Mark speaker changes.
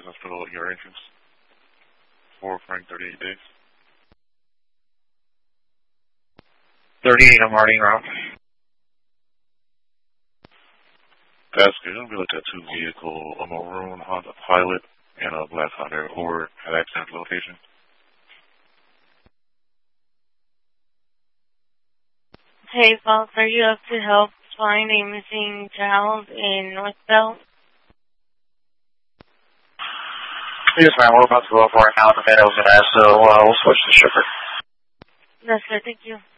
Speaker 1: Hospital at your entrance. 4 Frank, 38 days.
Speaker 2: 38 on Harding Route.
Speaker 1: That's good. It'll be like a 2-vehicle, a maroon Honda Pilot and a black Honda Accord at accident location.
Speaker 3: Hey, Fox, are you up to help find a missing child in North Bell?
Speaker 2: Yes, ma'am. We're about to go up right now at the Meadows and so we'll switch to Shepherd.
Speaker 3: That's good. Thank you.